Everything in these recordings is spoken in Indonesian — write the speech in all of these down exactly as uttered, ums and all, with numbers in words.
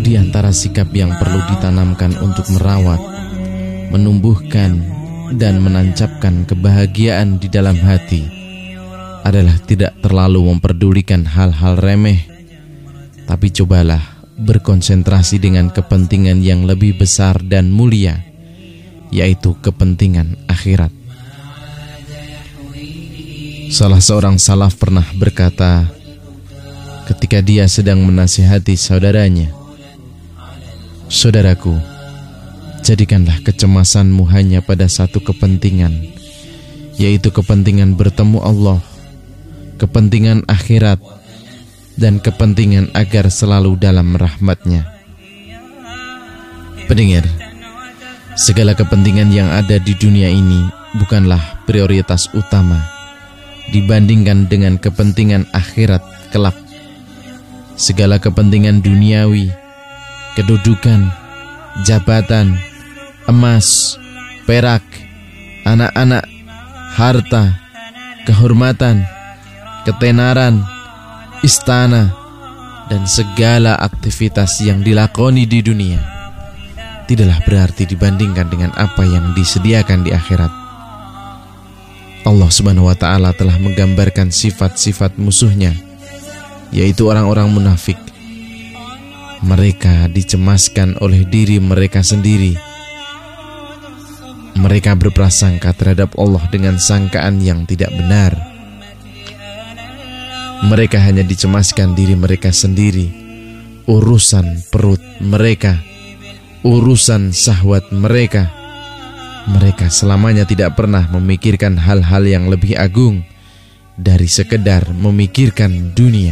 Di antara sikap yang perlu ditanamkan untuk merawat, menumbuhkan, dan menancapkan kebahagiaan di dalam hati adalah tidak terlalu memperdulikan hal-hal remeh, tapi cobalah berkonsentrasi dengan kepentingan yang lebih besar dan mulia, yaitu kepentingan akhirat. Salah seorang salaf pernah berkata ketika dia sedang menasihati saudaranya, "Saudaraku, jadikanlah kecemasanmu hanya pada satu kepentingan, yaitu kepentingan bertemu Allah, kepentingan akhirat, dan kepentingan agar selalu dalam rahmat-Nya." Pendengar, segala kepentingan yang ada di dunia ini bukanlah prioritas utama dibandingkan dengan kepentingan akhirat kelak. Segala kepentingan duniawi, kedudukan, jabatan, emas, perak, anak-anak, harta, kehormatan, ketenaran, istana, dan segala aktivitas yang dilakoni di dunia tidaklah berarti dibandingkan dengan apa yang disediakan di akhirat. Allah Subhanahu wa Ta'ala telah menggambarkan sifat-sifat musuhnya, yaitu orang-orang munafik. Mereka dicemaskan oleh diri mereka sendiri. Mereka berprasangka terhadap Allah dengan sangkaan yang tidak benar. Mereka hanya dicemaskan diri mereka sendiri, urusan perut mereka, urusan syahwat mereka. Mereka selamanya tidak pernah memikirkan hal-hal yang lebih agung dari sekedar memikirkan dunia.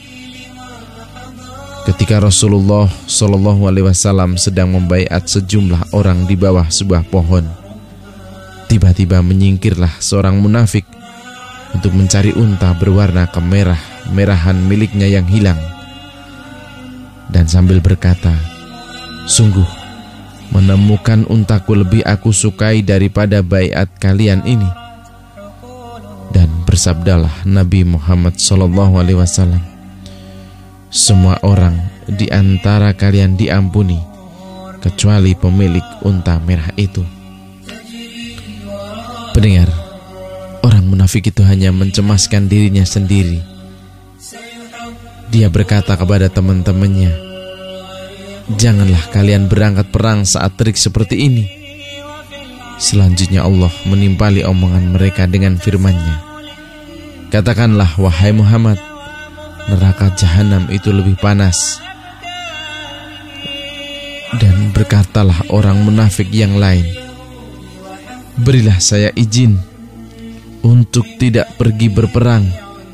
Ketika Rasulullah shallallahu alaihi wasallam sedang membaiat sejumlah orang di bawah sebuah pohon, tiba-tiba menyingkirlah seorang munafik untuk mencari unta berwarna kemerah-merahan miliknya yang hilang, dan sambil berkata, "Sungguh, menemukan untaku lebih aku sukai daripada baiat kalian ini." Dan bersabdalah Nabi Muhammad shallallahu alaihi wasallam, "Semua orang di antara kalian diampuni kecuali pemilik unta merah itu." Pendengar, orang munafik itu hanya mencemaskan dirinya sendiri. Dia berkata kepada teman-temannya, "Janganlah kalian berangkat perang saat terik seperti ini." Selanjutnya Allah menimpali omongan mereka dengan firman-Nya, "Katakanlah, wahai Muhammad, neraka jahanam itu lebih panas." Dan berkatalah orang munafik yang lain, "Berilah saya izin untuk tidak pergi berperang,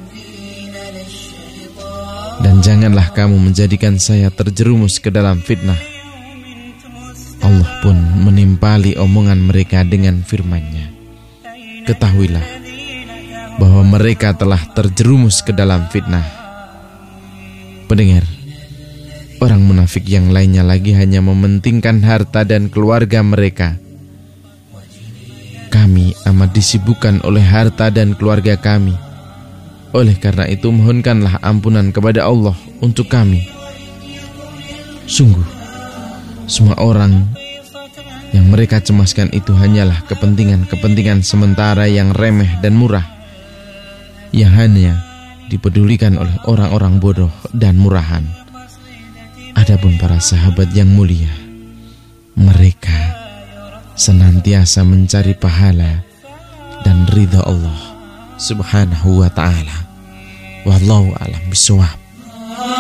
dan janganlah kamu menjadikan saya terjerumus ke dalam fitnah." Allah pun menimpali omongan mereka dengan firman-Nya, "Ketahuilah bahwa mereka telah terjerumus ke dalam fitnah." Pendengar, orang munafik yang lainnya lagi hanya mementingkan harta dan keluarga mereka. Kami amat disibukkan oleh harta dan keluarga kami. Oleh karena itu mohonkanlah ampunan kepada Allah untuk kami. Sungguh, semua orang yang mereka cemaskan itu hanyalah kepentingan-kepentingan sementara yang remeh dan murah, yang hanya dipedulikan oleh orang-orang bodoh dan murahan. Adapun para sahabat yang mulia, mereka senantiasa mencari pahala dan ridha Allah Subhanahu wa ta'ala. Wallahu a'lam bishawab.